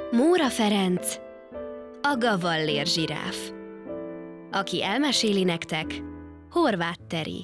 Móra Ferenc, a gavallér zsiráf. Aki elmeséli nektek, Horváth Teri.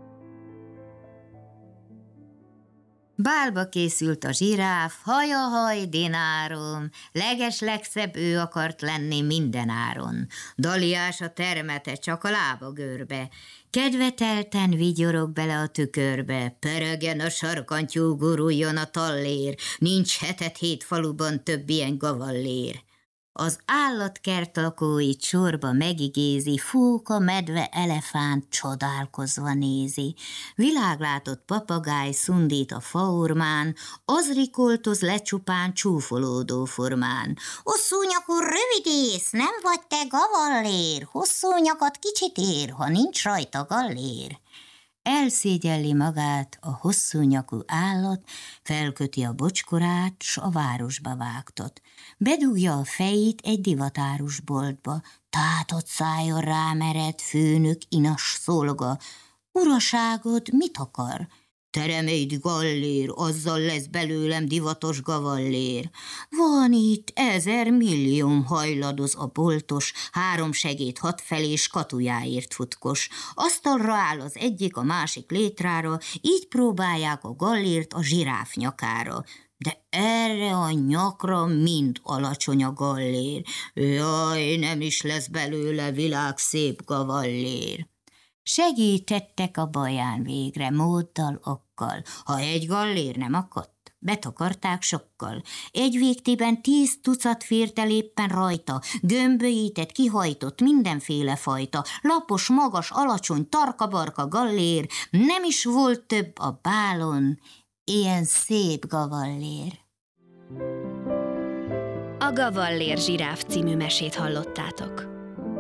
Bálba készült a zsiráf, haj, dinárom, legeslegszebb ő akart lenni mindenáron. Daliás a termete, csak a lába görbe, kedvetelten vigyorog bele a tükörbe, peregen a sarkantyú, guruljon a tallér, nincs hetet-hét faluban több ilyen gavallér. Az állatkert lakóit sorba megigézi, fóka, medve, elefánt csodálkozva nézi. Világlátott papagáj szundít a faormán, az rikoltoz lecsupán csúfolódó formán. Hosszú nyakú rövidész, nem vagy te gavallér, hosszú nyakat kicsit ér, ha nincs rajta gallér. Elszégyelli magát a hosszú nyakú állat, felköti a bocskorát, s a városba vágtat. Bedugja a fejét egy divatárusboltba, tátott szájon rámered, főnök inas szolga. Uraságod mit akar? Teremét gallér, azzal lesz belőlem divatos gavallér. Van itt 1000 millióm, hajladoz a boltos, 3 segéd hadfelé s katujáért futkos. Asztalra áll az egyik, a másik létrára, így próbálják a gallért a zsiráf nyakára. De erre a nyakra mind alacsony a gallér. Jaj, nem is lesz belőle világszép gavallér. Segítettek a baján végre, móddal, okkal. Ha egy gallér nem akadt, betakarták sokkal. Egy végtében 10 tucat fért el éppen rajta, gömbölyített, kihajtott, mindenféle fajta, lapos, magas, alacsony, tarka-barka gallér, nem is volt több a bálon ilyen szép gavallér. A Gavallér zsiráf című mesét hallottátok.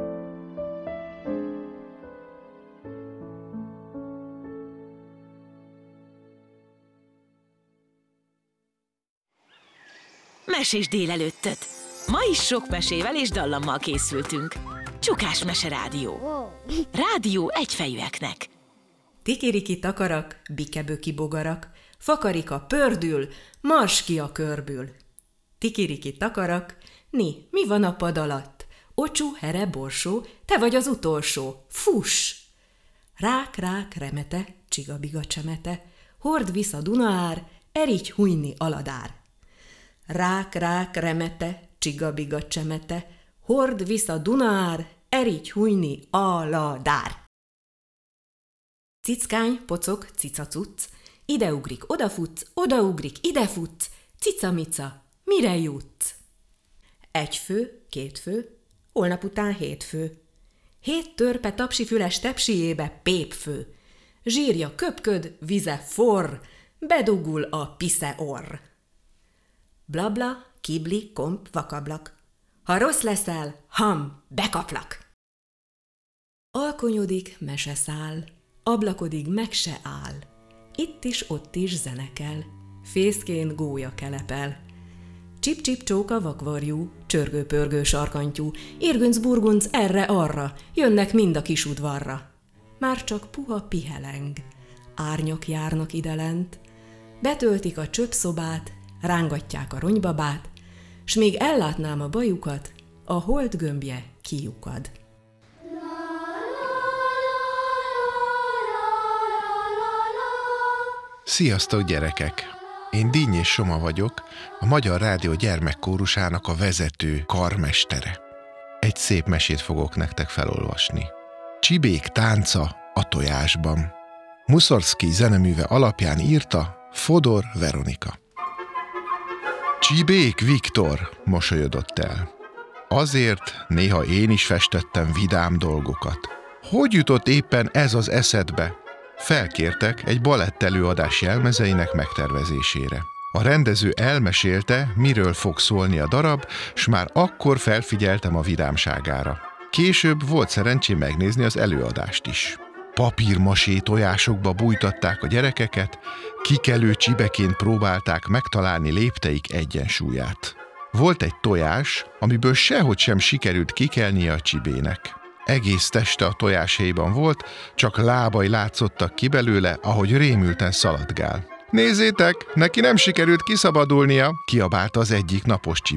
Mesés délelőttöt! Ma is sok mesével és dallammal készültünk. Csukás Mese Rádió. Rádió egyfejűeknek. Tikiriki takarak, bikeböki bogarak, fakarika pördül, mars ki a körbül. Tikiriki takarak, mi van a pad alatt? Ocsú, here, borsó, te vagy az utolsó, fuss! Rák, remete, csigabiga csemete, hord visz a Dunaár, erigy hújni aladár. Rák, remete, csigabiga csemete, hord visz a Dunaár, erigy hújni aladár. Cickány, pocok, cicacuc, ideugrik, odaugrik, idefutsz, cicamica, mire jutsz? 1 fő, 2 fő, holnap után 7 fő. 7 törpe tapsifüles tepsiébe pépfő. Zsírja köpköd, vize forr, bedugul a pisze orr. Blabla, kibli, komp, vakablak. Ha rossz leszel, bekaplak. Alkonyodik, mese száll, ablakodig meg se áll. Itt is, ott is zenekel, fészkén gólya kelepel. Csip-csip csóka vakvarjú, csörgő-pörgő sarkantyú, irgünc-burgunc erre-arra, jönnek mind a kis udvarra. Már csak puha piheleng, árnyak járnak idelent, betöltik a csöpszobát, rángatják a ronybabát, s még ellátnám a bajukat, a hold gömbje kiukad. Sziasztok, gyerekek! Én Dinnyés Soma vagyok, a Magyar Rádió gyermekkórusának a vezető karmestere. Egy szép mesét fogok nektek felolvasni. Csibék tánca a tojásban. Muszorgszkij zeneműve alapján írta Fodor Veronika. Csibék Viktor mosolyodott el. Azért néha én is festettem vidám dolgokat. Hogy jutott éppen ez az eszedbe? Felkértek egy balett előadás jelmezeinek megtervezésére. A rendező elmesélte, miről fog szólni a darab, s már akkor felfigyeltem a vidámságára. Később volt szerencsém megnézni az előadást is. Papírmasé tojásokba bújtatták a gyerekeket, kikelő csibeként próbálták megtalálni lépteik egyensúlyát. Volt egy tojás, amiből sehogy sem sikerült kikelnie a csibének. Egész teste a tojáshéjban volt, csak lábai látszottak ki belőle, ahogy rémülten szaladgál. Nézzétek, neki nem sikerült kiszabadulnia, kiabálta az egyik napos csibe.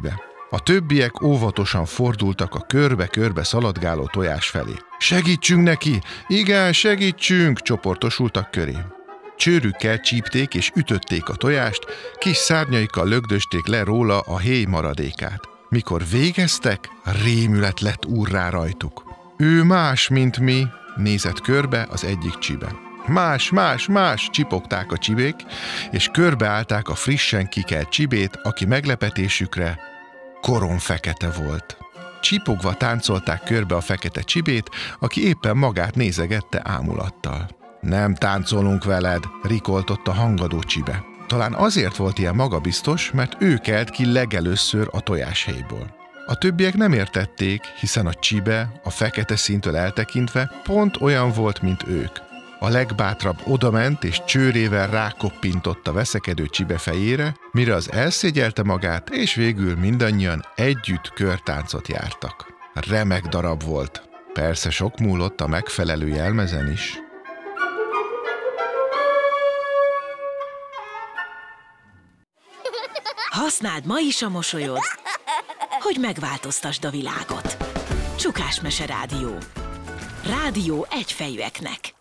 A többiek óvatosan fordultak a körbe-körbe szaladgáló tojás felé. Segítsünk neki! Igen, segítsünk! Csoportosultak köré. Csőrükkel csípték és ütötték a tojást, kis szárnyaikkal lögdösték le róla a héj maradékát. Mikor végeztek, rémület lett úrrá rajtuk. Ő más, mint mi, nézett körbe az egyik csibe. Más, csipogták a csibék, és körbeállták a frissen kikelt csibét, aki meglepetésükre koronfekete volt. Csipogva táncolták körbe a fekete csibét, aki éppen magát nézegette ámulattal. Nem táncolunk veled, rikoltott a hangadó csibe. Talán azért volt ilyen magabiztos, mert ő kelt ki legelőször a tojáshéjból. A többiek nem értették, hiszen a csibe, a fekete színtől eltekintve pont olyan volt, mint ők. A legbátrabb odament és csőrével rákoppintott a veszekedő csibe fejére, mire az elszégyelte magát, és végül mindannyian együtt körtáncot jártak. Remek darab volt. Persze sok múlott a megfelelő jelmezen is. Használd ma is a mosolyod, hogy megváltoztasd a világot. Csukás Mese Rádió. Rádió egyfejűeknek.